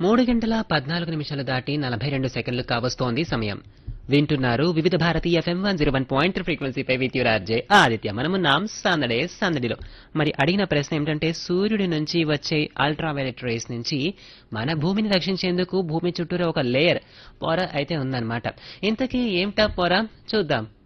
3 గంటల 14 నిమిషాలు దాటి 42 సెకండ్లు కావస్తోంది సమయం. వింటున్నారు వివిధ Bharati FM 101.3 ఫ్రీక్వెన్సీపై with your RJ Aditya. మనమున్నాం సందడే సందడిలో. మరి అడిగిన ప్రశ్న ఏమిటంటే సూర్యుడి నుంచి వచ్చే అల్ట్రావైలెట్ రేస్ నుంచి మన భూమిని రక్షించేందుకు భూమి చుట్టూరా ఒక లేయర్ పొర అయితే ఉందన్నమాట. ఇంతకీ ఏమిటా పొర చూద్దాం.